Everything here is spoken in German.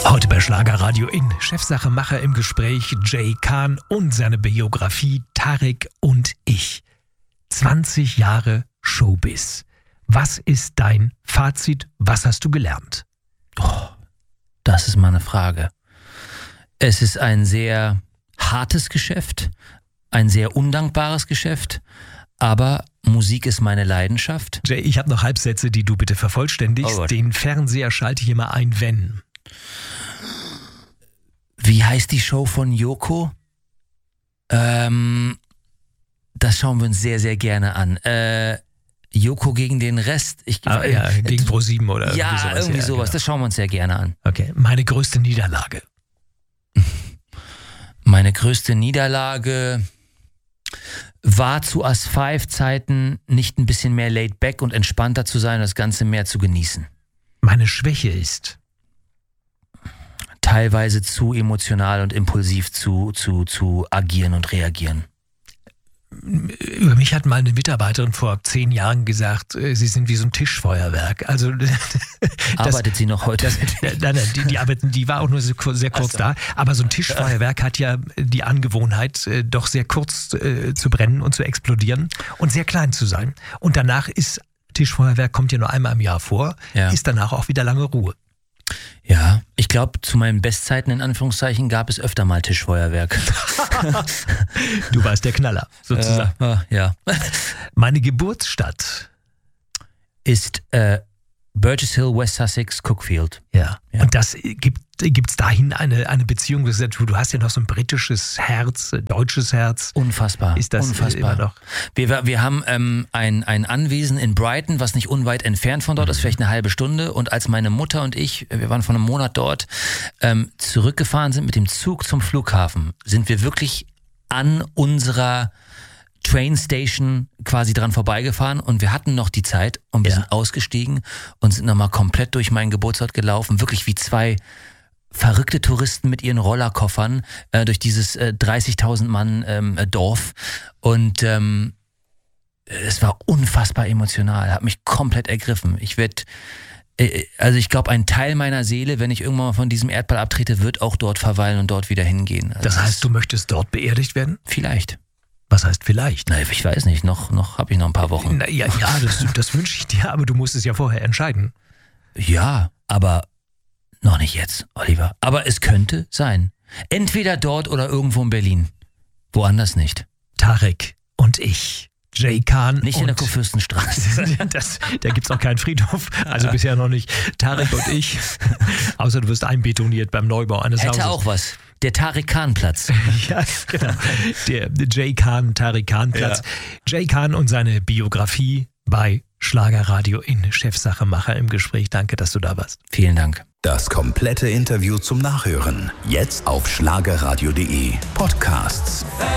Heute bei Schlagerradio in Chefsache Macher im Gespräch Jay Khan und seine Biografie Tarek und ich. 20 Jahre Showbiz. Was ist dein Fazit? Was hast du gelernt? Oh, das ist mal eine Frage. Es ist ein sehr hartes Geschäft, ein sehr undankbares Geschäft, aber Musik ist meine Leidenschaft. Jay, ich habe noch Halbsätze, die du bitte vervollständigst. Oh, den Fernseher schalte ich immer ein, wenn. Wie heißt die Show von Joko? Das schauen wir uns sehr, sehr gerne an. Joko gegen den Rest. Gegen Pro7 oder ja, irgendwie sowas. Genau. Das schauen wir uns sehr gerne an. Okay, meine größte Niederlage. Meine größte Niederlage war zu Us5-Zeiten nicht ein bisschen mehr laid back und entspannter zu sein und das Ganze mehr zu genießen. Meine Schwäche ist teilweise zu emotional und impulsiv zu agieren und reagieren. Über mich hat mal eine Mitarbeiterin vor 10 Jahren gesagt, sie sind wie so ein Tischfeuerwerk. Also arbeitet sie noch heute? Die war auch nur sehr kurz da. Aber so ein Tischfeuerwerk hat ja die Angewohnheit, doch sehr kurz zu brennen und zu explodieren und sehr klein zu sein. Und danach ist Tischfeuerwerk, kommt ja nur einmal im Jahr vor, ist danach auch wieder lange Ruhe. Ja, ich glaube, zu meinen Bestzeiten in Anführungszeichen gab es öfter mal Tischfeuerwerk. Du warst der Knaller, sozusagen. Ja. Meine Geburtsstadt ist Burgess Hill, West Sussex, Cookfield. Ja. Und das gibt's dahin eine Beziehung? Du hast ja noch so ein britisches Herz, deutsches Herz. Unfassbar. Ist das unfassbar. Immer noch? Wir haben ein Anwesen in Brighton, was nicht unweit entfernt von dort ist, vielleicht eine halbe Stunde. Und als meine Mutter und ich, wir waren vor einem Monat dort, zurückgefahren sind mit dem Zug zum Flughafen, sind wir wirklich an unserer Train Station quasi dran vorbeigefahren und wir hatten noch die Zeit und wir sind ausgestiegen und sind nochmal komplett durch meinen Geburtsort gelaufen, wirklich wie zwei verrückte Touristen mit ihren Rollerkoffern durch dieses 30.000 Mann Dorf und es war unfassbar emotional, hat mich komplett ergriffen. Ich glaube, ein Teil meiner Seele, wenn ich irgendwann mal von diesem Erdball abtrete, wird auch dort verweilen und dort wieder hingehen. Also das heißt, du möchtest dort beerdigt werden? Vielleicht. Was heißt vielleicht? Na, ich weiß nicht, noch habe ich noch ein paar Wochen. Das wünsche ich dir, aber du musst es ja vorher entscheiden. Ja, aber noch nicht jetzt, Oliver. Aber es könnte sein. Entweder dort oder irgendwo in Berlin. Woanders nicht. Tarek und ich, Jay Khan. Nicht in der Kurfürstenstraße. Da gibt's auch keinen Friedhof, also bisher noch nicht. Tarek und ich, außer du wirst einbetoniert beim Neubau eines Hauses. Hätte auch was. Der Tarek Khan Platz. Ja, genau. Der Jay Khan, Tarek Khan Platz. Ja. Jay Khan und seine Biografie bei Schlagerradio in Chefsache Macher im Gespräch. Danke, dass du da warst. Vielen Dank. Das komplette Interview zum Nachhören. Jetzt auf schlagerradio.de. Podcasts.